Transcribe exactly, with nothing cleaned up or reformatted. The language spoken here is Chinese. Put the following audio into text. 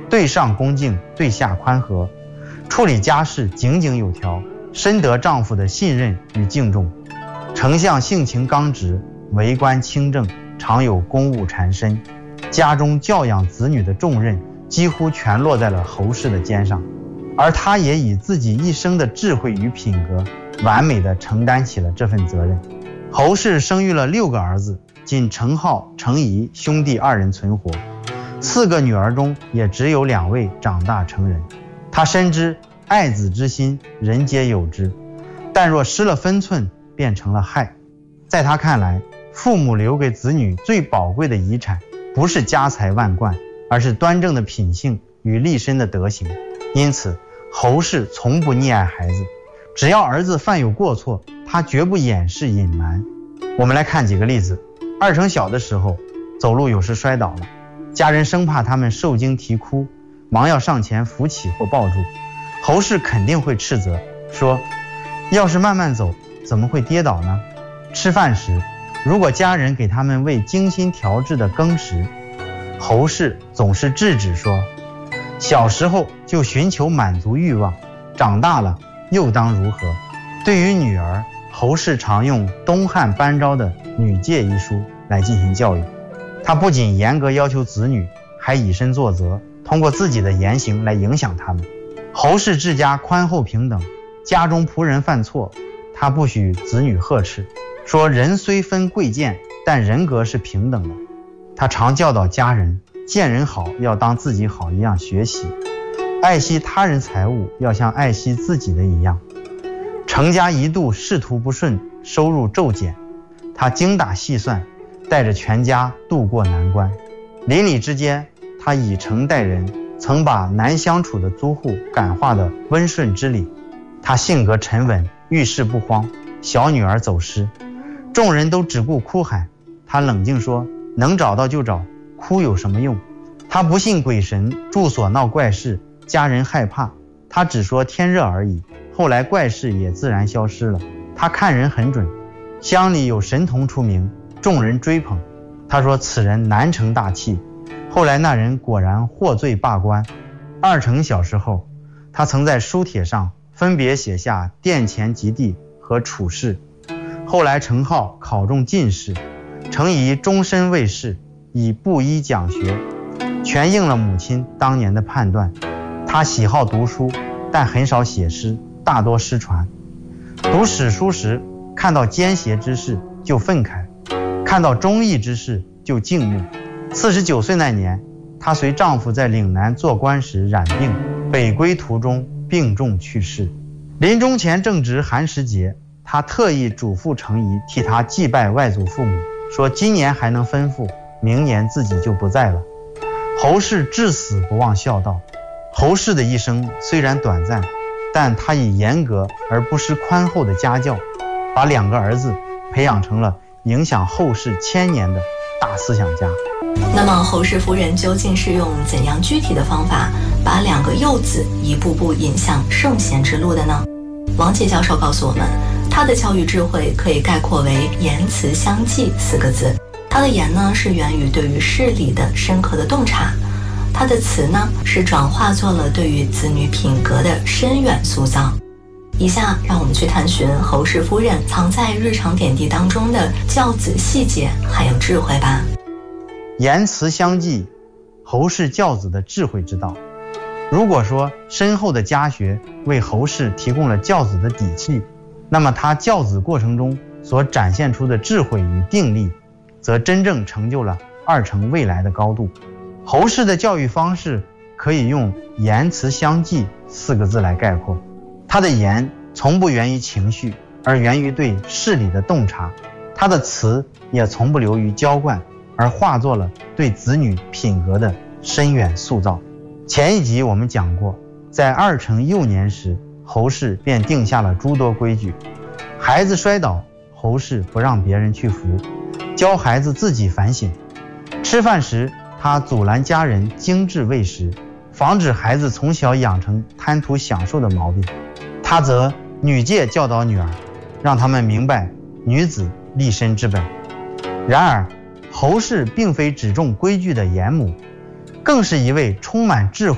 对上恭敬，对下宽和，处理家事井井有条，深得丈夫的信任与敬重。丞相性情刚直，为官清正，常有公务缠身，家中教养子女的重任几乎全落在了侯氏的肩上，而他也以自己一生的智慧与品格完美地承担起了这份责任。侯氏生育了六个儿子，仅程颢、程颐兄弟二人存活，四个女儿中也只有两位长大成人。他深知爱子之心人皆有之，但若失了分寸便成了害。在他看来，父母留给子女最宝贵的遗产不是家财万贯，而是端正的品性与立身的德行。因此侯氏从不溺爱孩子，只要儿子犯有过错，他绝不掩饰隐瞒。我们来看几个例子。二成小的时候走路有时摔倒了，家人生怕他们受惊啼哭，忙要上前扶起或抱住。侯氏肯定会斥责说，要是慢慢走怎么会跌倒呢？吃饭时如果家人给他们喂精心调制的羹食，侯氏总是制止说，小时候就寻求满足欲望，长大了又当如何？对于女儿，侯氏常用东汉班昭的《女诫》一书来进行教育。他不仅严格要求子女，还以身作则，通过自己的言行来影响他们。侯氏治家宽厚平等，家中仆人犯错，他不许子女呵斥，说人虽分贵贱，但人格是平等的。他常教导家人，见人好要当自己好一样学习，爱惜他人财物要像爱惜自己的一样。程家一度仕途不顺，收入骤减，他精打细算，带着全家渡过难关。邻里之间，他以诚待人，曾把难相处的租户感化的温顺之理。他性格沉稳，遇事不慌。小女儿走失，众人都只顾哭喊，他冷静说，能找到就找，哭有什么用？他不信鬼神，住所闹怪事，家人害怕，他只说天热而已，后来怪事也自然消失了。他看人很准，乡里有神童出名，众人追捧，他说此人难成大器，后来那人果然获罪罢官。二成小时候，他曾在书帖上分别写下殿前及第和处事。后来程颢考中进士，程颐终身未仕，以布衣讲学，全应了母亲当年的判断。他喜好读书，但很少写诗，大多失传。读史书时，看到奸邪之事就愤慨，看到忠义之事就敬慕。四十九岁那年，她随丈夫在岭南做官时染病，北归途中病重去世。临终前正值寒食节，她特意嘱咐程颐替她祭拜外祖父母，说今年还能吩咐，明年自己就不在了。侯氏至死不忘孝道。侯氏的一生虽然短暂，但他以严格而不失宽厚的家教，把两个儿子培养成了影响后世千年的大思想家。 那么侯氏夫人究竟是用怎样具体的方法把两个幼子一步步引向圣贤之路的呢？王杰教授告诉我们，他的教育智慧可以概括为言辞相济四个字。他的言呢，是源于对于事理的深刻的洞察，他的词呢，是转化作了对于子女品格的深远塑造。以下让我们去探寻侯氏夫人藏在日常点滴当中的教子细节还有智慧吧。 言辞相济，侯氏教子的智慧之道。如果说深厚的家学为侯氏提供了教子的底气，那么他教子过程中所展现出的智慧与定力，则真正成就了二成未来的高度。侯氏的教育方式可以用言辞相济四个字来概括。他的言从不源于情绪，而源于对事理的洞察，他的词也从不流于娇惯，而化作了对子女品格的深远塑造。前一集我们讲过，在二成幼年时，侯氏便定下了诸多规矩。孩子摔倒，侯氏不让别人去扶，教孩子自己反省。吃饭时，他阻拦家人精致喂食，防止孩子从小养成贪图享受的毛病。他则女诫教导女儿，让他们明白女子立身之本。然而侯氏并非只重规矩的严母，更是一位充满智慧